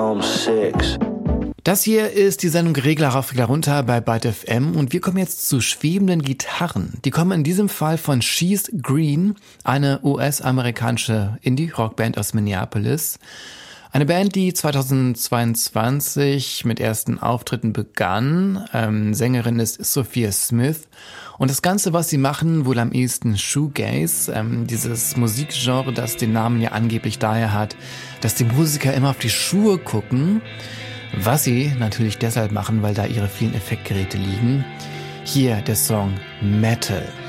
Psalm 6. Das hier ist die Sendung Regler rauf, Regler runter bei Byte FM und wir kommen jetzt zu schwebenden Gitarren. Die kommen in diesem Fall von She's Green, eine US-amerikanische Indie-Rockband aus Minneapolis. Eine Band, die 2022 mit ersten Auftritten begann. Sängerin ist Sophia Smith. Und das Ganze, was sie machen, wohl am ehesten Shoegaze, dieses Musikgenre, das den Namen ja angeblich daher hat, dass die Musiker immer auf die Schuhe gucken. Was sie natürlich deshalb machen, weil da ihre vielen Effektgeräte liegen. Hier der Song Metal.